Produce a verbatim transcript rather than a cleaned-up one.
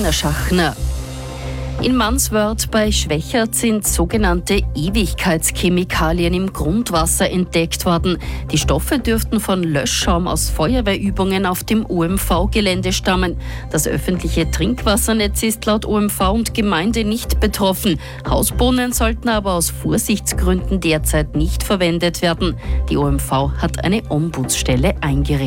Peter Schachner. In Manswörth bei Schwächert sind sogenannte Ewigkeitschemikalien im Grundwasser entdeckt worden. Die Stoffe dürften von Löschschaum aus Feuerwehrübungen auf dem O M V-Gelände stammen. Das öffentliche Trinkwassernetz ist laut O M V und Gemeinde nicht betroffen. Hausbrunnen sollten aber aus Vorsichtsgründen derzeit nicht verwendet werden. Die O M V hat eine Ombudsstelle eingerichtet.